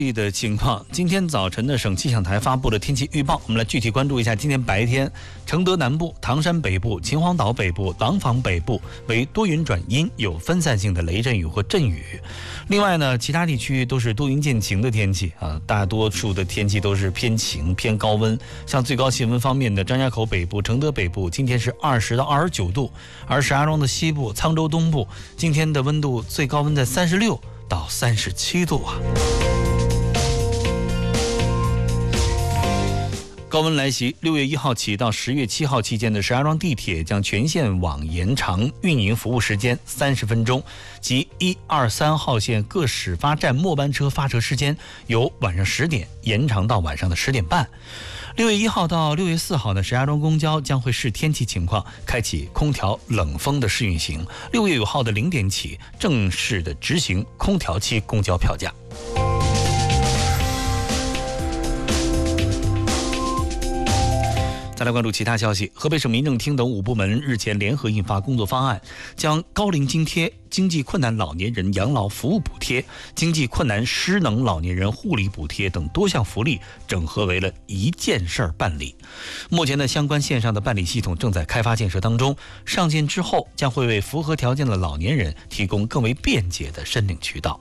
的情况，今天早晨呢，省气象台发布了天气预报。我们来具体关注一下，今天白天，承德南部、唐山北部、秦皇岛北部、廊坊北部为多云转阴，有分散性的雷阵雨或阵雨。另外呢，其他地区都是多云见晴的天气啊，大多数的天气都是偏晴、偏高温。像最高气温方面的，张家口北部、承德北部今天是20到29度，而石家庄的西部、沧州东部今天的温度最高温在36到37度啊。高温来袭，6月1号起到10月7号期间的石家庄地铁将全线网延长运营服务时间30分钟，即1、2、3号线各始发站末班车发车时间由晚上10点延长到晚上的10点半。6月1号到6月4号呢，石家庄公交将会视天气情况开启空调冷风的试运行。6月9号的0点起正式的执行空调期公交票价。再来关注其他消息，河北省民政厅等5部门日前联合印发工作方案，将高龄津贴、经济困难老年人养老服务补贴、经济困难失能老年人护理补贴等多项福利整合为了一件事儿办理。目前的相关线上的办理系统正在开发建设当中，上线之后将会为符合条件的老年人提供更为便捷的申领渠道。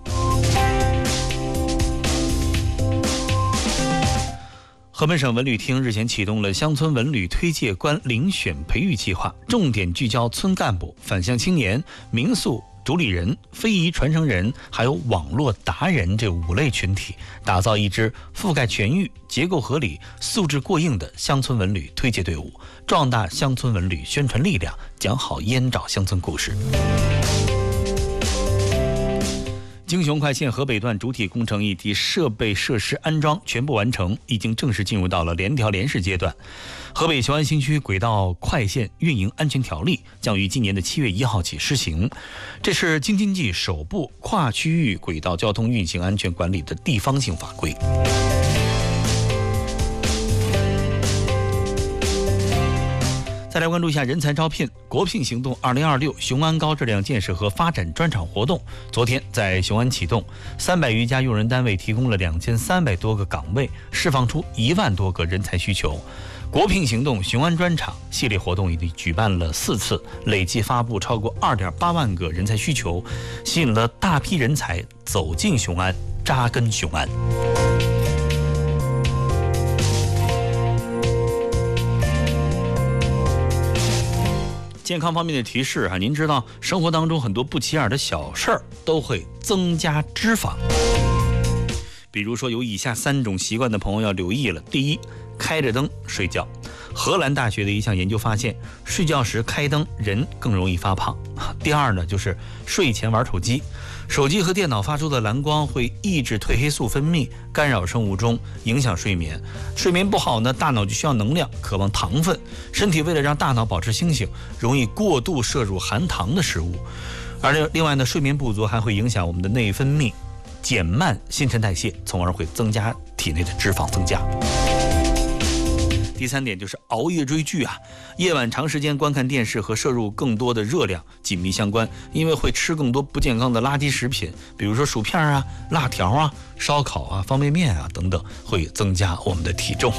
河北省文旅厅日前启动了乡村文旅推介官遴选培育计划，重点聚焦村干部、返乡青年、民宿主理人、非遗传承人还有网络达人这5类群体，打造一支覆盖全域、结构合理、素质过硬的乡村文旅推介队伍，壮大乡村文旅宣传力量，讲好燕赵乡村故事。京雄快线河北段主体工程以及设备设施安装全部完成，已经正式进入到了联调联试阶段。河北雄安新区轨道快线运营安全条例将于今年的7月1号起施行，这是京津冀首部跨区域轨道交通运行安全管理的地方性法规。再来关注一下人才招聘，国聘行动2026雄安高质量建设和发展专场活动昨天在雄安启动，300余家用人单位提供了2300多个岗位，释放出1万多个人才需求。国聘行动雄安专场系列活动已经举办了4次，累计发布超过2.8万个人才需求，吸引了大批人才走进雄安，扎根雄安。健康方面的提示您知道生活当中很多不起眼的小事儿都会增加脂肪，比如说有以下3种习惯的朋友要留意了。第一，开着灯睡觉。荷兰大学的一项研究发现，睡觉时开灯人更容易发胖。第二呢，就是睡前玩手机，手机和电脑发出的蓝光会抑制褪黑素分泌，干扰生物钟，影响睡眠。睡眠不好呢，大脑就需要能量，渴望糖分，身体为了让大脑保持清醒，容易过度摄入含糖的食物。而另外呢，睡眠不足还会影响我们的内分泌，减慢新陈代谢，从而会增加体内的脂肪增加。第3点就是熬夜追剧夜晚长时间观看电视和摄入更多的热量紧密相关，因为会吃更多不健康的垃圾食品，比如说薯片辣条烧烤方便面等等，会增加我们的体重。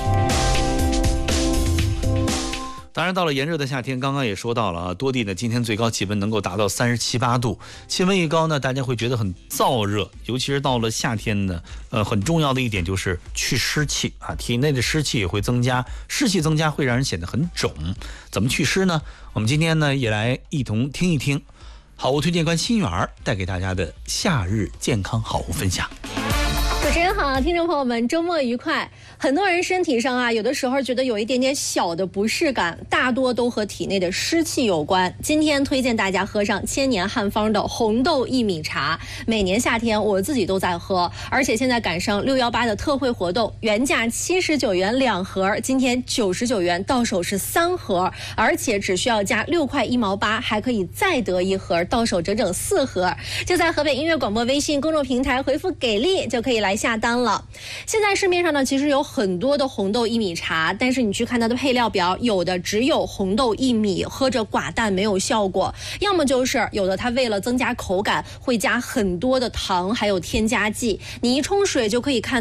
当然到了炎热的夏天，刚刚也说到了多地呢今天最高气温能够达到37、8度，气温一高呢，大家会觉得很燥热，尤其是到了夏天呢，很重要的一点就是去湿气体内的湿气也会增加，湿气增加会让人显得很肿。怎么去湿呢？我们今天呢也来一同听一听好物推荐官心源带给大家的夏日健康好物分享。 主持人好，听众朋友们，周末愉快。很多人身体上有的时候觉得有一点点小的不适感，大多都和体内的湿气有关。今天推荐大家喝上千年汉方的红豆薏米茶，每年夏天我自己都在喝，而且现在赶上618的特惠活动，原价79元2盒，今天99元到手是3盒，而且只需要加6块1毛8，还可以再得1盒，到手整整4盒。就在河北音乐广播微信公众平台回复给力就可以来下单了。现在市面上呢，其实有很多的红豆薏米茶，但是你去看它的配料表，有的只有红豆薏米，喝着寡淡没有效果；要么就是有的它为了增加口感，会加很多的糖，还有添加剂。你一冲水就可以看